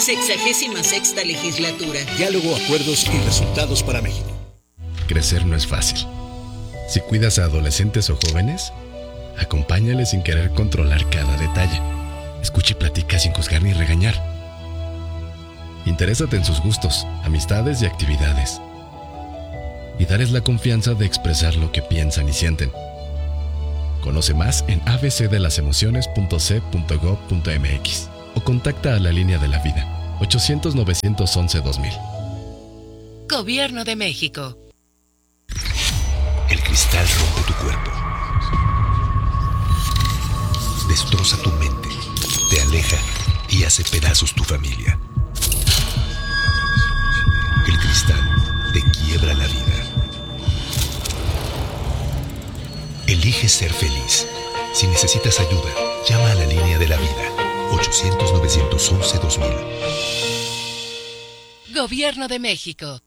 66ª legislatura. Diálogo, acuerdos y resultados para México. Crecer no es fácil. Si cuidas a adolescentes o jóvenes, acompáñales sin querer controlar cada detalle. Escucha y platica sin juzgar ni regañar. Interésate en sus gustos, amistades y actividades. Y darles la confianza de expresar lo que piensan y sienten. Conoce más en abcdelasemociones.c.gov.mx o contacta a la línea de la vida 800-911-2000. Gobierno de México. El cristal rompe tu cuerpo, destroza tu mente, te aleja y hace pedazos tu familia. El cristal te quiebra la vida. Elige ser feliz. Si necesitas ayuda, llama a la línea de la vida 800-911-2000. Gobierno de México.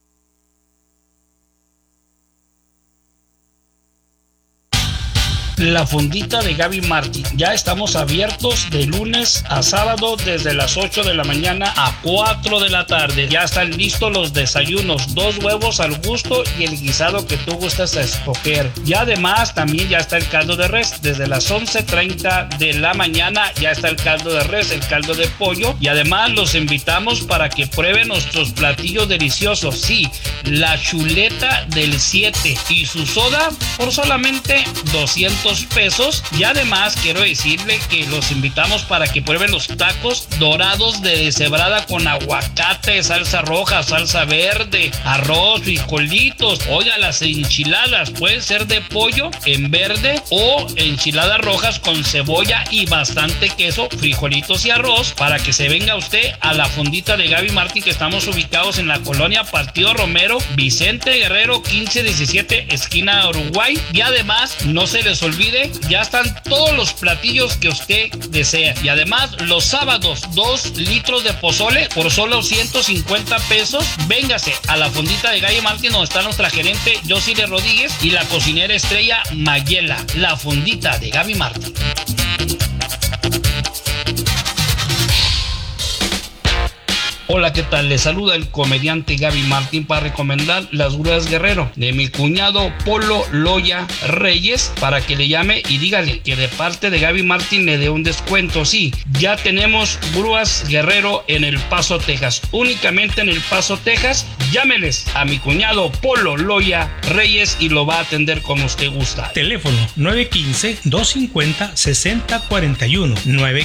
La Fondita de Gaby Martín. Ya estamos abiertos de lunes a sábado desde las 8 de la mañana a 4 de la tarde. Ya están listos los desayunos, 2 huevos al gusto y el guisado que tú gustas a escoger. Y además también ya está el caldo de res. Desde las 11:30 de la mañana ya está el caldo de res, el caldo de pollo. Y además los invitamos para que prueben nuestros platillos deliciosos. Sí, la chuleta del 7 y su soda por solamente 200 pesos. Y además quiero decirle que los invitamos para que prueben los tacos dorados de deshebrada con aguacate, salsa roja, salsa verde, arroz, frijolitos. Oiga, las enchiladas pueden ser de pollo en verde o enchiladas rojas con cebolla y bastante queso, frijolitos y arroz, para que se venga usted a la Fondita de Gaby Martín, que estamos ubicados en la colonia Partido Romero, Vicente Guerrero 1517, esquina Uruguay. Y además no se les olvide, ya están todos los platillos que usted desea. Y además los sábados 2 litros de pozole por solo 150 pesos. Véngase a la Fondita de Gaby Martín, donde está nuestra gerente Yosile Rodríguez y la cocinera estrella Mayela. La Fondita de Gaby Martín. Hola, ¿qué tal? Les saluda el comediante Gaby Martín para recomendar las grúas Guerrero de mi cuñado Polo Loya Reyes, para que le llame y dígale que de parte de Gaby Martín le dé un descuento. Sí, ya tenemos grúas Guerrero en El Paso, Texas. Únicamente en El Paso, Texas. Llámeles a mi cuñado Polo Loya Reyes y lo va a atender como usted gusta. Teléfono 915-250-6041.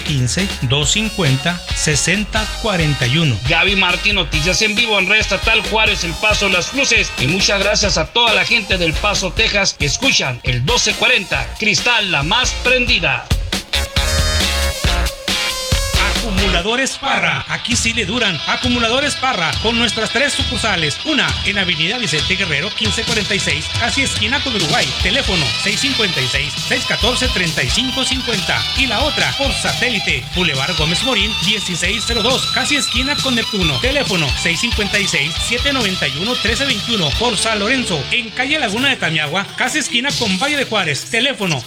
915-250-6041. Gaby Martín, noticias en vivo en Red Estatal Juárez, El Paso, Las Cruces. Y muchas gracias a toda la gente del Paso, Texas, que escuchan el 1240, Cristal, la más prendida. Acumuladores Parra, aquí sí le duran. Acumuladores Parra, con nuestras 3 sucursales. Una en Avenida Vicente Guerrero 1546, casi esquina con Uruguay. Teléfono 656-614-3550. Y la otra por satélite, Boulevard Gómez Morín 1602, casi esquina con Neptuno. Teléfono 656-791-1321. Por San Lorenzo, en calle Laguna de Tamiagua, casi esquina con Valle de Juárez. Teléfono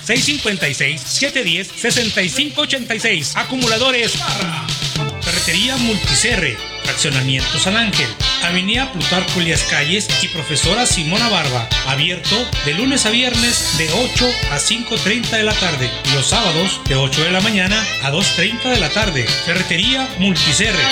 656-710-6586. Acumuladores Parra. Ferretería Multicerre, Fraccionamiento San Ángel, Avenida Plutarco Elías Calles y Profesora Simona Barba. Abierto de lunes a viernes de 8 a 5:30 de la tarde. Y los sábados de 8 de la mañana a 2:30 de la tarde. Ferretería Multicerre.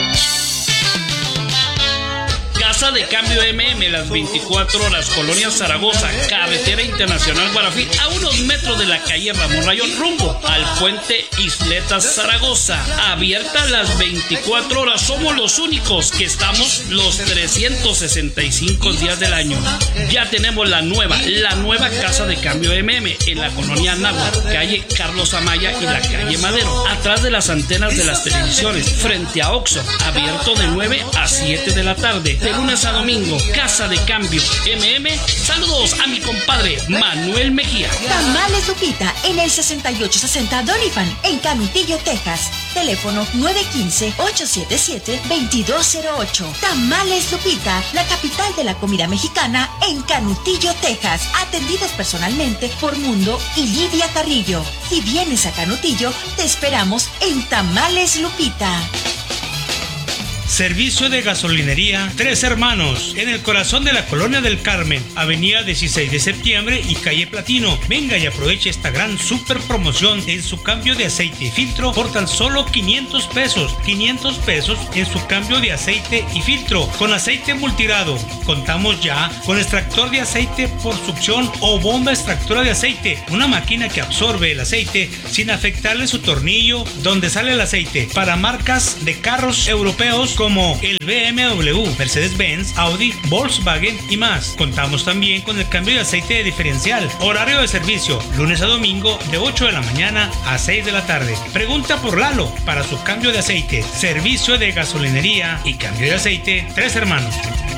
Casa de Cambio MM, las 24 horas, Colonia Zaragoza, Carretera Internacional Guarafí, a unos metros de la calle Ramón Rayón, rumbo al puente Isletas Zaragoza. Abierta las 24 horas, somos los únicos que estamos los 365 días del año. Ya tenemos la nueva Casa de Cambio MM en la colonia Náhuatl, calle Carlos Amaya y la calle Madero, atrás de las antenas de las televisiones, frente a Oxxo. Abierto de 9 a 7 de la tarde, de lunes a domingo. Casa de Cambio MM. Saludos a mi compadre Manuel Mejía. Tamales Lupita en el 6860 Doniphan en Canutillo, Texas. Teléfono 915-877-2208. Tamales Lupita, la capital de la comida mexicana en Canutillo, Texas. Atendidos personalmente por Mundo y Lidia Carrillo. Si vienes a Canutillo, te esperamos en Tamales Lupita. Servicio de gasolinería Tres Hermanos, en el corazón de la Colonia del Carmen, avenida 16 de septiembre y calle Platino. Venga y aproveche esta gran super promoción en su cambio de aceite y filtro por tan solo 500 pesos. 500 pesos en su cambio de aceite y filtro con aceite multirado. Contamos ya con extractor de aceite por succión o bomba extractora de aceite, una máquina que absorbe el aceite sin afectarle su tornillo donde sale el aceite, para marcas de carros europeos como el BMW, Mercedes-Benz, Audi, Volkswagen y más. Contamos también con el cambio de aceite de diferencial. Horario de servicio, lunes a domingo de 8 de la mañana a 6 de la tarde. Pregunta por Lalo para su cambio de aceite. Servicio de gasolinería y cambio de aceite Tres Hermanos.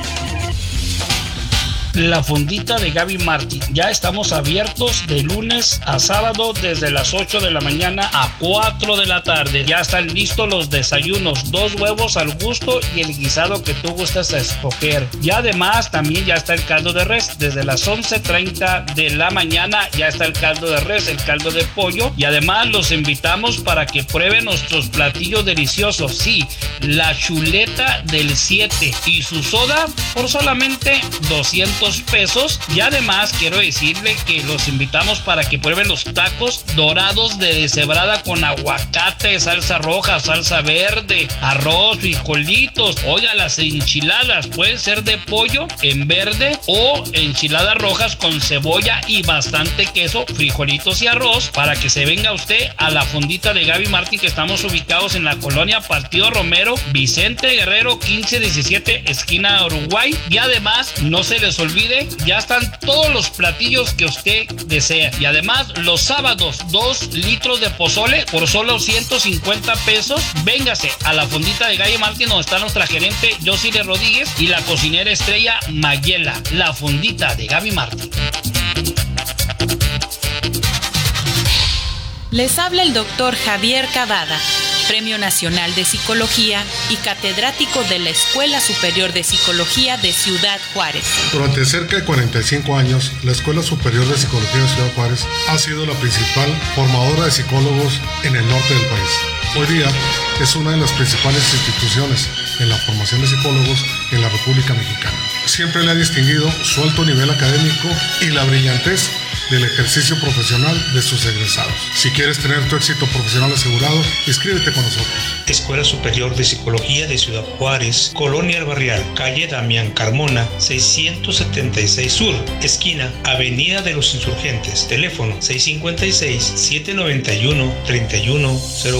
La Fondita de Gaby Martin. Ya estamos abiertos de lunes a sábado desde las 8 de la mañana a 4 de la tarde. Ya están listos los desayunos, 2 huevos al gusto y el guisado que tú gustas a escoger. Y además también ya está el caldo de res. Desde las 11:30 de la mañana ya está el caldo de res, el caldo de pollo. Y además los invitamos para que prueben nuestros platillos deliciosos. Sí, la chuleta del 7 y su soda por solamente 200 pesos. Y además quiero decirle que los invitamos para que prueben los tacos dorados de deshebrada con aguacate, salsa roja, salsa verde, arroz, frijolitos. Oiga, las enchiladas pueden ser de pollo en verde o enchiladas rojas con cebolla y bastante queso, frijolitos y arroz, para que se venga usted a la Fondita de Gaby Martin, que estamos ubicados en la colonia Partido Romero, Vicente Guerrero 1517, esquina Uruguay. Y además no se les olvide, ya están todos los platillos que usted desea. Y además los sábados 2 litros de pozole por solo 150 pesos. Véngase a la Fondita de Gaby Martin, donde está nuestra gerente Yosile Rodríguez y la cocinera estrella Mayela. La Fondita de Gaby Martin. Les habla el doctor Javier Cavada, Premio Nacional de Psicología y catedrático de la Escuela Superior de Psicología de Ciudad Juárez. Durante cerca de 45 años, la Escuela Superior de Psicología de Ciudad Juárez ha sido la principal formadora de psicólogos en el norte del país. Hoy día es una de las principales instituciones en la formación de psicólogos en la República Mexicana. Siempre le ha distinguido su alto nivel académico y la brillantez del ejercicio profesional de sus egresados. Si quieres tener tu éxito profesional asegurado, inscríbete con nosotros. Escuela Superior de Psicología de Ciudad Juárez, Colonia El Barrial, calle Damián Carmona, 676 Sur, esquina Avenida de los Insurgentes, teléfono 656-791-3101.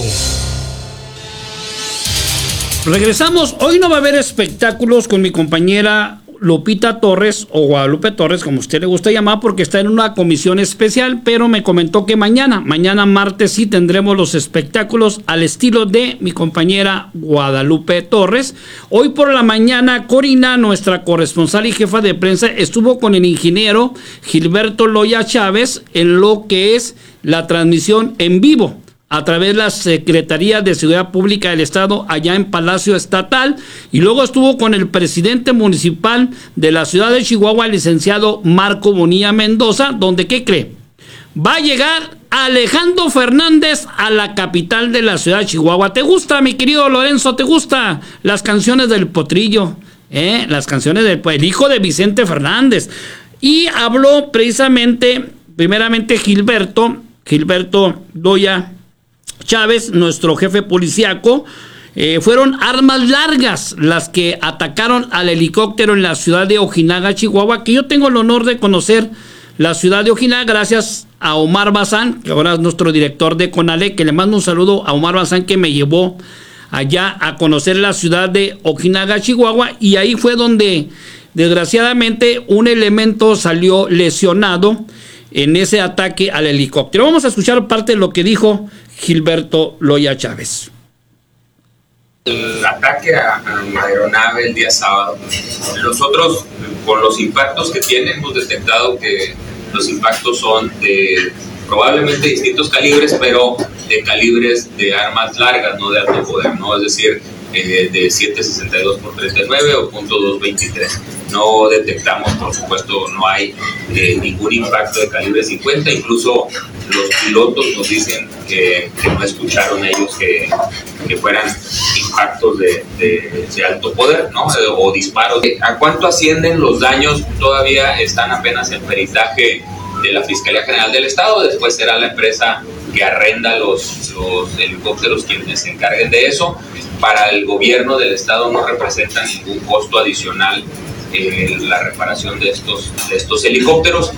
Regresamos, hoy no va a haber espectáculos con mi compañera Lupita Torres, o Guadalupe Torres, como usted le gusta llamar, porque está en una comisión especial, pero me comentó que mañana martes sí tendremos los espectáculos al estilo de mi compañera Guadalupe Torres. Hoy por la mañana, Corina, nuestra corresponsal y jefa de prensa, estuvo con el ingeniero Gilberto Loya Chávez en lo que es la transmisión en vivo a través de la Secretaría de Seguridad Pública del Estado allá en Palacio Estatal, y luego estuvo con el presidente municipal de la ciudad de Chihuahua, el licenciado Marco Bonilla Mendoza, donde, ¿qué cree? Va a llegar Alejandro Fernández a la capital de la ciudad de Chihuahua. ¿Te gusta, mi querido Lorenzo? ¿Te gusta las canciones del Potrillo? Las canciones del hijo de Vicente Fernández. Y habló precisamente, primeramente Gilberto Loya Chávez, nuestro jefe policíaco. Fueron armas largas las que atacaron al helicóptero en la ciudad de Ojinaga, Chihuahua, que yo tengo el honor de conocer la ciudad de Ojinaga gracias a Omar Bazán, que ahora es nuestro director de CONALE, que le mando un saludo a Omar Bazán, que me llevó allá a conocer la ciudad de Ojinaga, Chihuahua, y ahí fue donde desgraciadamente un elemento salió lesionado en ese ataque al helicóptero. Vamos a escuchar parte de lo que dijo Gilberto Loya Chávez. El ataque a la aeronave el día sábado. Nosotros, con los impactos que tiene, hemos detectado que los impactos son de probablemente distintos calibres, pero de calibres de armas largas, no de alto poder, ¿no? Es decir, de 7.62 por 39 o .223. No detectamos, por supuesto, no hay ningún impacto de calibre 50. Incluso los pilotos nos dicen que no escucharon ellos que fueran actos de alto poder, ¿no? O disparos. ¿A cuánto ascienden los daños? Todavía están apenas en peritaje de la Fiscalía General del Estado. Después será la empresa que arrenda los helicópteros quienes se encarguen de eso. Para el gobierno del Estado no representa ningún costo adicional la reparación de estos helicópteros.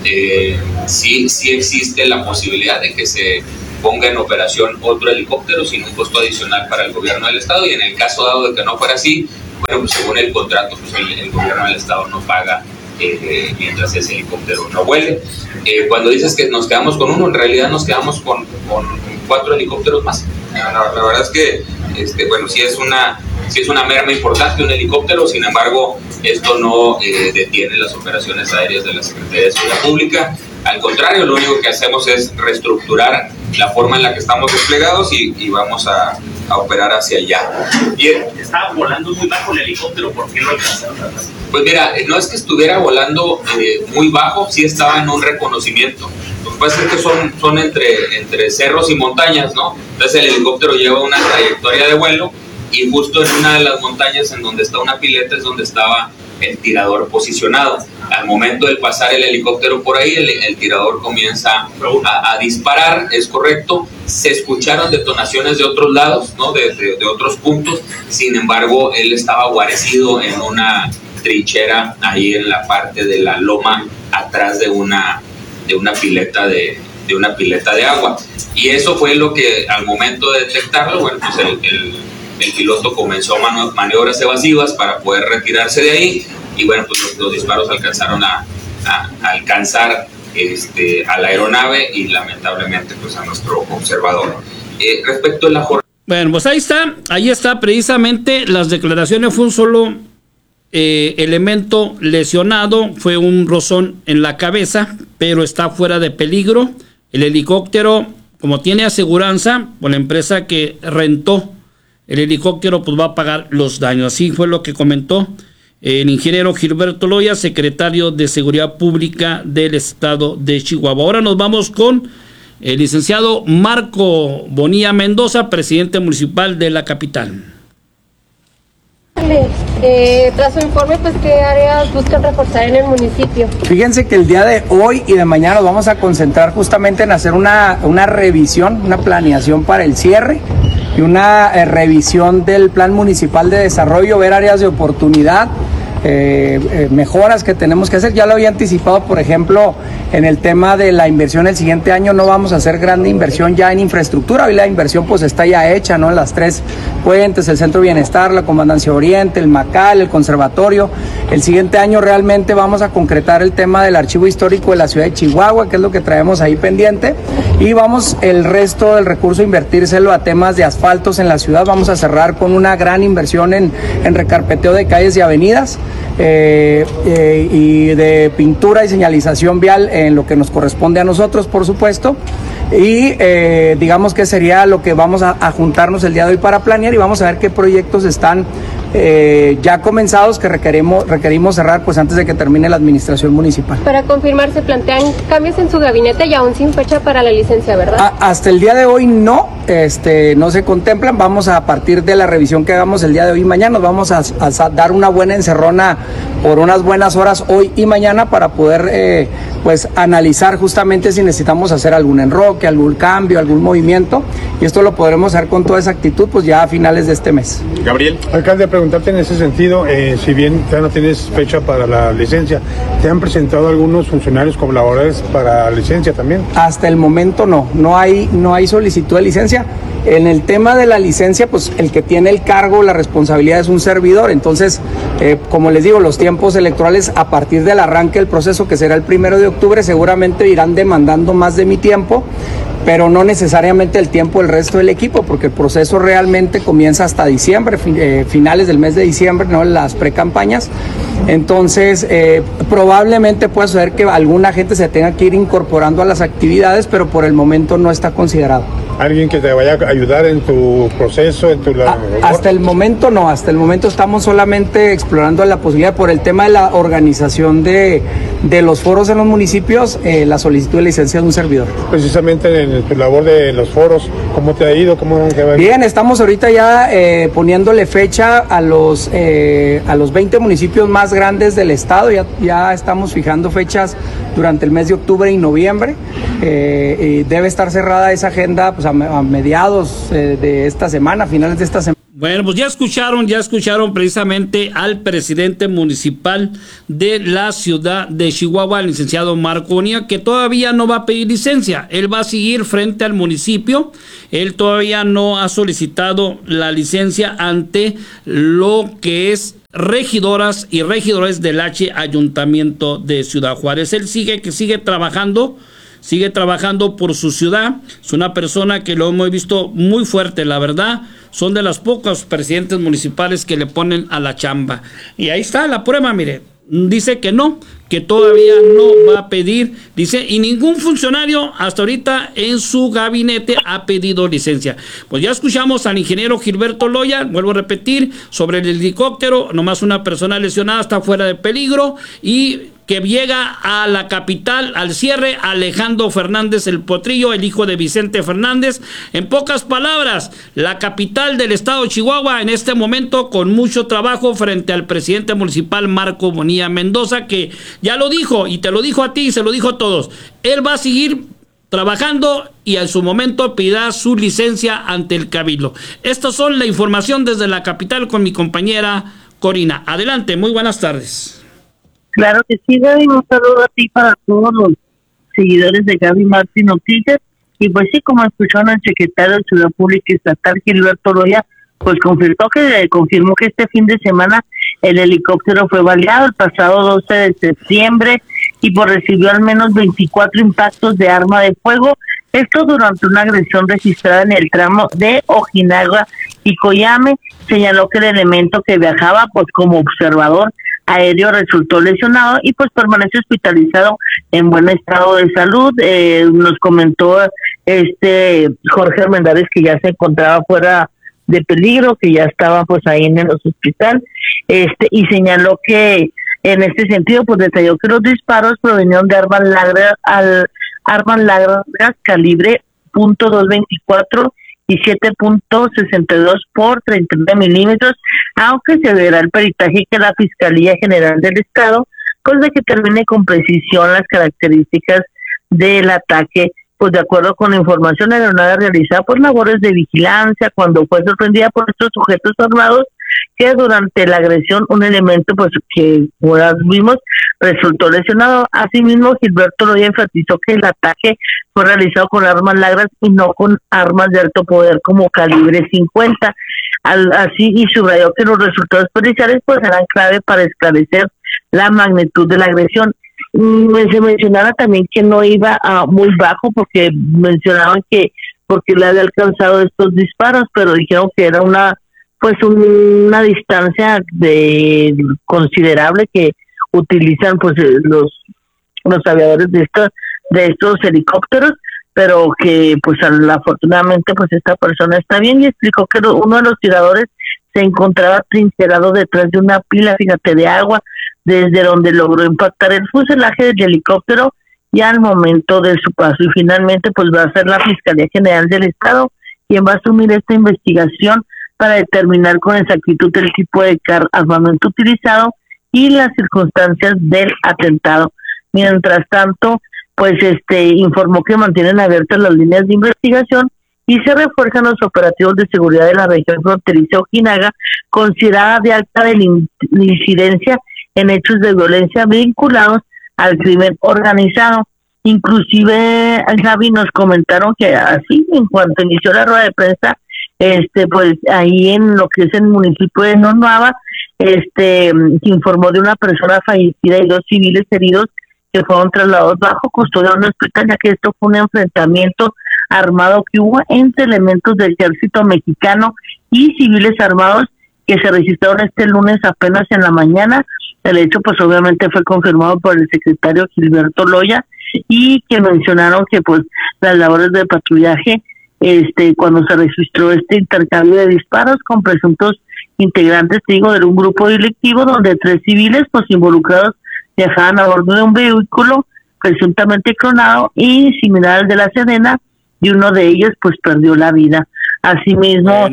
Sí existe la posibilidad de que se ponga en operación otro helicóptero sin un costo adicional para el gobierno del Estado, y en el caso dado de que no fuera así, bueno, pues según el contrato, pues el gobierno del Estado no paga mientras ese helicóptero no vuele. Cuando dices que nos quedamos con uno, en realidad nos quedamos con 4 helicópteros más. La verdad es que bueno, sí es una merma importante un helicóptero. Sin embargo, esto no detiene las operaciones aéreas de la Secretaría de Seguridad Pública. Al contrario, lo único que hacemos es reestructurar la forma en la que estamos desplegados y vamos a operar hacia allá. Bien. Estaba volando muy bajo el helicóptero, ¿por qué no alcanzaron? Pues mira, no es que estuviera volando muy bajo, sí estaba en un reconocimiento. Lo que pasa es que son entre cerros y montañas, ¿no? Entonces el helicóptero lleva una trayectoria de vuelo, y justo en una de las montañas en donde está una pileta es donde estaba el tirador posicionado. Al momento de pasar el helicóptero por ahí, el tirador comienza a disparar, es correcto. Se escucharon detonaciones de otros lados, ¿no? de otros puntos. Sin embargo, él estaba guarecido en una trinchera ahí en la parte de la loma, atrás de una pileta de agua. Y eso fue lo que, al momento de detectarlo, bueno, pues el piloto comenzó maniobras evasivas para poder retirarse de ahí, y bueno, pues los disparos alcanzaron a alcanzar a la aeronave y lamentablemente pues a nuestro observador. Respecto a la jornada... Bueno, pues ahí está precisamente las declaraciones. Fue un solo elemento lesionado, fue un rozón en la cabeza, pero está fuera de peligro. El helicóptero, como tiene aseguranza, por la empresa que rentó el helicóptero, pues va a pagar los daños. Así fue lo que comentó el ingeniero Gilberto Loya, secretario de Seguridad Pública del Estado de Chihuahua. Ahora nos vamos con el licenciado Marco Bonilla Mendoza, presidente municipal de la capital. Tras su informe, pues, ¿qué áreas buscan reforzar en el municipio? Fíjense que el día de hoy y de mañana nos vamos a concentrar justamente en hacer una revisión, una planeación para el cierre y una revisión del plan municipal de desarrollo, ver áreas de oportunidad, mejoras que tenemos que hacer. Ya lo había anticipado, por ejemplo, en el tema de la inversión. El siguiente año no vamos a hacer grande inversión ya en infraestructura. Hoy la inversión pues está ya hecha, ¿no? En las 3 puentes, el Centro de Bienestar, la Comandancia Oriente, el Macal, el Conservatorio. El siguiente año realmente vamos a concretar el tema del archivo histórico de la ciudad de Chihuahua, que es lo que traemos ahí pendiente, y vamos el resto del recurso a invertírselo a temas de asfaltos en la ciudad. Vamos a cerrar con una gran inversión en recarpeteo de calles y avenidas, y de pintura y señalización vial en lo que nos corresponde a nosotros, por supuesto, y digamos que sería lo que vamos a juntarnos el día de hoy para planear, y vamos a ver qué proyectos están ya comenzados que requerimos cerrar pues antes de que termine la administración municipal. Para confirmar, se plantean cambios en su gabinete y aún sin fecha para la licencia, ¿verdad? Hasta el día de hoy no se contemplan. Vamos a partir de la revisión que hagamos el día de hoy y mañana, nos vamos a dar una buena encerrona por unas buenas horas hoy y mañana para poder pues analizar justamente si necesitamos hacer algún enroque, algún cambio, algún movimiento, y esto lo podremos hacer con toda esa actitud pues ya a finales de este mes. Gabriel. Alcalde, preguntarte en ese sentido, si bien ya no tienes fecha para la licencia, ¿te han presentado algunos funcionarios colaboradores para la licencia también? Hasta el momento no hay solicitud de licencia. En el tema de la licencia, pues el que tiene el cargo, la responsabilidad es un servidor. Entonces, como les digo, los tiempos electorales a partir del arranque del proceso, que será el 1 de octubre, seguramente irán demandando más de mi tiempo, pero no necesariamente el tiempo del resto del equipo, porque el proceso realmente comienza hasta diciembre, finales del mes de diciembre, ¿no? Las precampañas. Entonces, probablemente pueda suceder que alguna gente se tenga que ir incorporando a las actividades, pero por el momento no está considerado. alguien que te vaya a ayudar en tu proceso, en tu labor? Hasta el momento no, hasta el momento estamos solamente explorando la posibilidad por el tema de la organización de los foros en los municipios, la solicitud de licencia de un servidor. Precisamente en tu labor de los foros, ¿cómo te ha ido? Bien, estamos ahorita ya poniéndole fecha a los 20 municipios más grandes del estado, ya estamos fijando fechas durante el mes de octubre y noviembre, y debe estar cerrada esa agenda pues, a mediados de esta semana, finales de esta semana. Bueno, pues ya escucharon precisamente al presidente municipal de la ciudad de Chihuahua, el licenciado Marco Bonilla, que todavía no va a pedir licencia. Él va a seguir frente al municipio. Él todavía no ha solicitado la licencia ante lo que es regidoras y regidores del Ayuntamiento de Ciudad Juárez. Él sigue trabajando por su ciudad. Es una persona que lo hemos visto muy fuerte, la verdad. Son de los pocos presidentes municipales que le ponen a la chamba. Y ahí está la prueba, mire. Dice que no, que todavía no va a pedir, dice, y ningún funcionario hasta ahorita en su gabinete ha pedido licencia. Pues ya escuchamos al ingeniero Gilberto Loya, vuelvo a repetir, sobre el helicóptero, nomás una persona lesionada, está fuera de peligro, y que llega a la capital al cierre Alejandro Fernández el Potrillo, el hijo de Vicente Fernández. En pocas palabras, la capital del estado de Chihuahua en este momento con mucho trabajo frente al presidente municipal Marco Bonilla Mendoza, que ya lo dijo, y te lo dijo a ti y se lo dijo a todos. Él va a seguir trabajando y en su momento pedirá su licencia ante el Cabildo. Estas son la información desde la capital con mi compañera Corina. Adelante, muy buenas tardes. Claro que sí, Gaby, un saludo a ti para todos los seguidores de Gaby Martín Noticias. Y pues sí, como escucharon al secretario de Seguridad Pública Estatal, Gilberto Loya, pues confirmó que este fin de semana el helicóptero fue baleado el pasado 12 de septiembre y pues recibió al menos 24 impactos de arma de fuego. Esto durante una agresión registrada en el tramo de Ojinaga y Coyame. Señaló que el elemento que viajaba pues como observador aéreo resultó lesionado y pues permanece hospitalizado en buen estado de salud. Nos comentó Jorge Armendáriz que ya se encontraba fuera de peligro, que ya estaba pues ahí en el hospital, y señaló que en este sentido pues detalló que los disparos provenían de armas largas calibre .224 y 7.62 por 39 milímetros, aunque se verá el peritaje que la Fiscalía General del Estado pues de que termine con precisión las características del ataque. Pues de acuerdo con la información, la aeronave realizaba pues labores de vigilancia cuando fue sorprendida por estos sujetos armados, que durante la agresión un elemento pues que como vimos resultó lesionado. Asimismo, Gilberto Loya enfatizó que el ataque fue realizado con armas largas y no con armas de alto poder como calibre 50. Así, y subrayó que los resultados periciales pues serán clave para esclarecer la magnitud de la agresión. Se mencionaba también que no iba muy bajo, porque mencionaban que porque le había alcanzado estos disparos, pero dijeron que era una distancia considerable que utilizan pues los aviadores de estos helicópteros, pero que pues afortunadamente pues esta persona está bien, y explicó que uno de los tiradores se encontraba trincherado detrás de una pila, fíjate, de agua, desde donde logró impactar el fuselaje del helicóptero y al momento de su paso. Y finalmente pues va a ser la Fiscalía General del Estado quien va a asumir esta investigación para determinar con exactitud el tipo de armamento utilizado y las circunstancias del atentado. Mientras tanto, pues informó que mantienen abiertas las líneas de investigación y se refuerzan los operativos de seguridad de la región fronteriza Ojinaga, considerada de alta incidencia en hechos de violencia vinculados al crimen organizado. Inclusive, Gaby, nos comentaron que así, en cuanto inició la rueda de prensa, pues ahí en lo que es el municipio de Nonuava, informó de una persona fallecida y 2 civiles heridos que fueron trasladados bajo custodia a un hospital, ya que esto fue un enfrentamiento armado que hubo entre elementos del ejército mexicano y civiles armados que se registraron este lunes apenas en la mañana. El hecho pues obviamente fue confirmado por el secretario Gilberto Loya, y que mencionaron que pues las labores de patrullaje cuando se registró este intercambio de disparos con presuntos integrantes, de un grupo delictivo donde 3 civiles pues involucrados viajaban a bordo de un vehículo presuntamente clonado y similar al de la Sedena, y uno de ellos pues perdió la vida. Asimismo,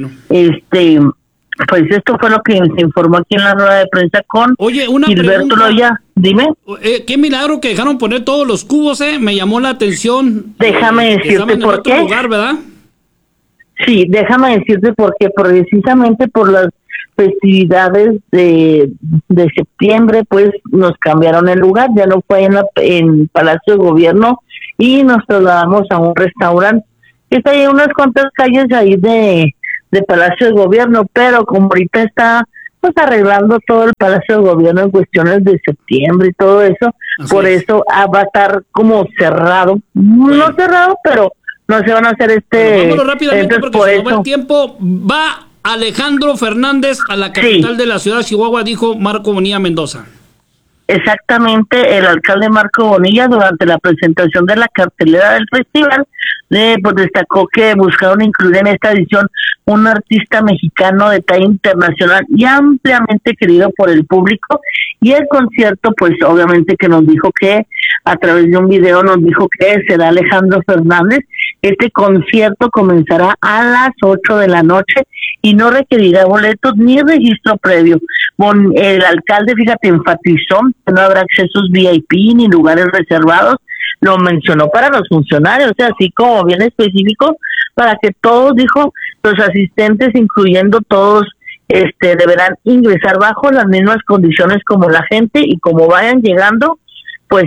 pues esto fue lo que se informó aquí en la rueda de prensa con Gilberto Loya. Dime. Qué milagro que dejaron poner todos los cubos, me llamó la atención. Déjame decirte por qué. Lugar, ¿verdad? Sí, déjame decirte por qué, precisamente por las festividades de septiembre, pues nos cambiaron el lugar, ya no fue en Palacio de Gobierno y nos trasladamos a un restaurante que está ahí unas cuantas calles ahí de Palacio de Gobierno, pero como ahorita está pues arreglando todo el Palacio de Gobierno en cuestiones de septiembre y todo eso, eso va a estar como cerrado, no cerrado, pero no se van a hacer vámonos rápidamente porque se nos va el tiempo. Va Alejandro Fernández a la capital de la ciudad de Chihuahua, dijo Marco Bonilla Mendoza. Exactamente, el alcalde Marco Bonilla durante la presentación de la cartelera del festival pues destacó que buscaron incluir en esta edición un artista mexicano de talla internacional y ampliamente querido por el público, y el concierto pues obviamente que nos dijo que a través de un video nos dijo que será Alejandro Fernández. Este concierto comenzará a las 8 de la noche y no requerirá boletos ni registro previo. El alcalde, fíjate, enfatizó que no habrá accesos VIP ni lugares reservados. Lo mencionó para los funcionarios, así como bien específico, para que todos, dijo, los asistentes, incluyendo todos, deberán ingresar bajo las mismas condiciones como la gente, y como vayan llegando, pues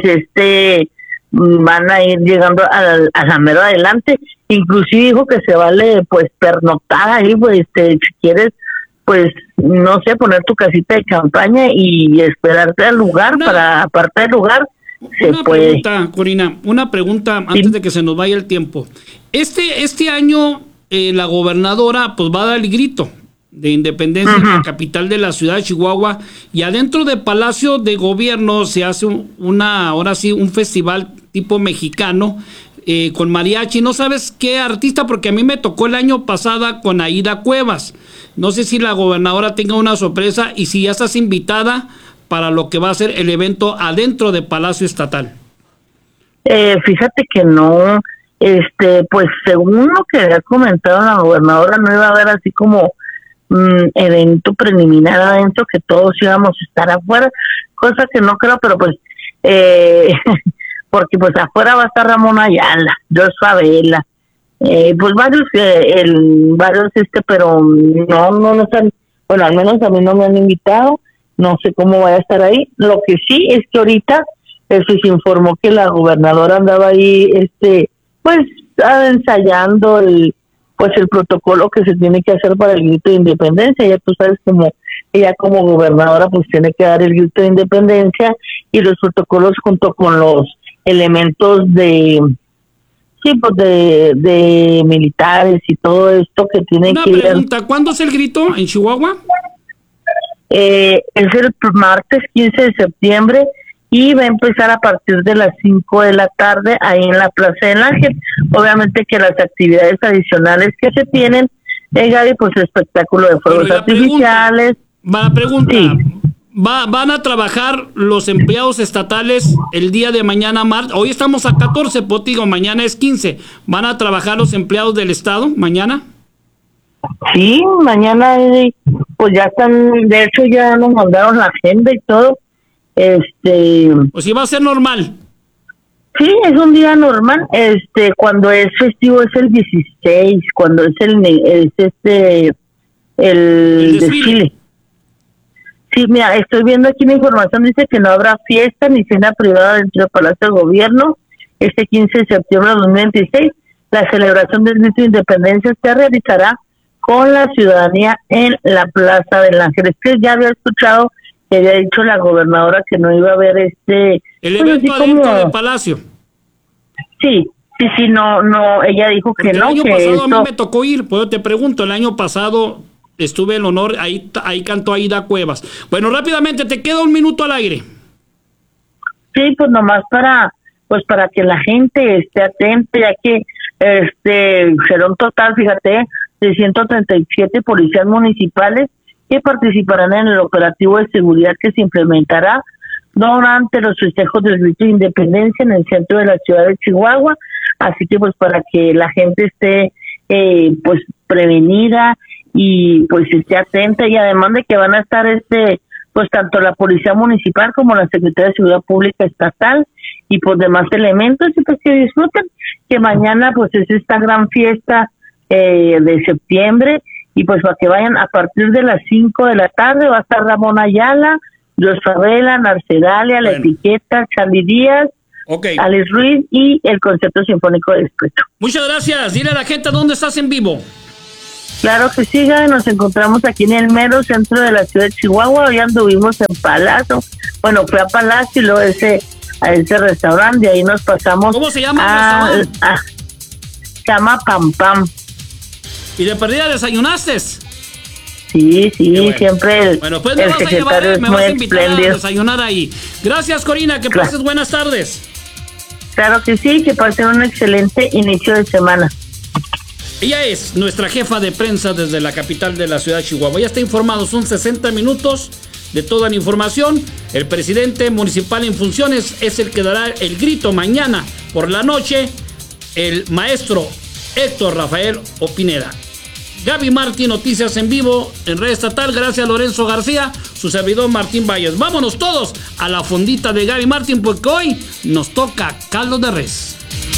van a ir llegando a la mero adelante. Inclusive dijo que se vale pues pernoctar ahí, pues si quieres, pues no sé, poner tu casita de campaña y esperarte al lugar para apartar el lugar. Una pregunta, Corina, antes de que se nos vaya el tiempo. Este año la gobernadora pues va a dar el grito de independencia en la capital de la ciudad de Chihuahua, y adentro de Palacio de Gobierno se hace un festival tipo mexicano con mariachi. No sabes qué artista, porque a mí me tocó el año pasado con Aida Cuevas. No sé si la gobernadora tenga una sorpresa y si ya estás invitada para lo que va a ser el evento adentro de Palacio Estatal. Fíjate que no, pues según lo que había comentado la gobernadora, no iba a haber así como evento preliminar adentro, que todos íbamos a estar afuera, cosa que no creo, pero pues porque pues afuera va a estar Ramón Ayala, George Favela, pues varios, pero no están, bueno, al menos a mí no me han invitado. No sé cómo vaya a estar ahí. Lo que sí es que ahorita se informó que la gobernadora andaba ahí, pues ensayando el protocolo que se tiene que hacer para el grito de independencia. Ya tú sabes, ella como gobernadora pues tiene que dar el grito de independencia y los protocolos junto con los elementos de militares y todo esto que tienen que ir. Una pregunta, ¿cuándo es el grito en Chihuahua? Es el martes 15 de septiembre y va a empezar a partir de las 5 de la tarde ahí en la Plaza del Ángel. Obviamente que las actividades adicionales que se tienen, Gaby, pues espectáculo de fuegos artificiales. ¿Van a trabajar los empleados estatales el día de mañana, hoy estamos a 14, pues digo, mañana es 15. ¿Van a trabajar los empleados del estado mañana? Sí, mañana pues ya están, de hecho ya nos mandaron la agenda y todo. Pues sí va a ser normal. Sí, es un día normal. Cuando es festivo es el 16, cuando es el desfile. Sí, mira, estoy viendo aquí la información, dice que no habrá fiesta ni cena privada dentro del Palacio de Gobierno este 15 de septiembre de 2026. La celebración del grito de independencia se realizará con la ciudadanía en la Plaza del Ángel. Es que ya había escuchado que había dicho la gobernadora que no iba a haber el evento adentro del Palacio. Sí, no, ella dijo que no. El año pasado a mí me tocó ir, pues te pregunto, el año pasado estuve el honor, ahí cantó Aida Cuevas. Bueno, rápidamente, te queda un minuto al aire. Sí, pues nomás para que la gente esté atenta, ya que será un total, fíjate, de 137 policías municipales que participarán en el operativo de seguridad que se implementará durante los festejos del grito de independencia en el centro de la ciudad de Chihuahua. Así que pues para que la gente esté pues prevenida y pues esté atenta, y además de que van a estar pues tanto la policía municipal como la Secretaría de Seguridad Pública Estatal y pues demás elementos, y pues que disfruten, que mañana pues es esta gran fiesta de septiembre, y pues para que vayan a partir de las 5 de la tarde. Va a estar Ramón Ayala, Dios Favela, Narcedalia, La Etiqueta, Charly Díaz, Alex Ruiz y el Concierto Sinfónico de Despecho. Muchas gracias. Dile a la gente dónde estás en vivo. Claro que sí, nos encontramos aquí en el mero centro de la ciudad de Chihuahua. Hoy anduvimos en Palacio. Bueno, fui a Palacio y luego a ese restaurante, y ahí nos pasamos. ¿Cómo se llama el restaurante? Se llama Pam Pam. ¿Y de perdida desayunaste? Sí, bueno. Siempre bueno, pues el secretario es me vas a invitar a desayunar ahí. Gracias, Corina, que pases buenas tardes. Claro que sí, que pasen un excelente inicio de semana. Ella es nuestra jefa de prensa desde la capital de la ciudad de Chihuahua. Ya está informado, son 60 minutos de toda la información. El presidente municipal en funciones es el que dará el grito mañana por la noche, el maestro Héctor Rafael Opineda. Gaby Martín, noticias en vivo en Red Estatal. Gracias, Lorenzo García, su servidor Martín Valles. Vámonos todos a la fondita de Gaby Martín, porque hoy nos toca caldo de res.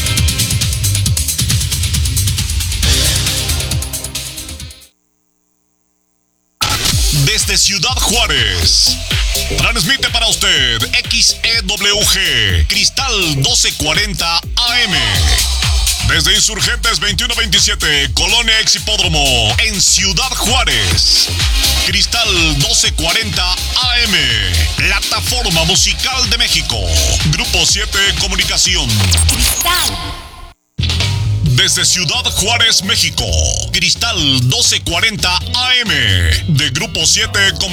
Desde Ciudad Juárez, transmite para usted XEWG Cristal 1240 AM. Desde Insurgentes 2127, Colonia Ex Hipódromo, en Ciudad Juárez. Cristal 1240 AM, Plataforma Musical de México. Grupo 7 Comunicación. Cristal. Desde Ciudad Juárez, México. Cristal 1240 AM, de Grupo 7 Comunicación.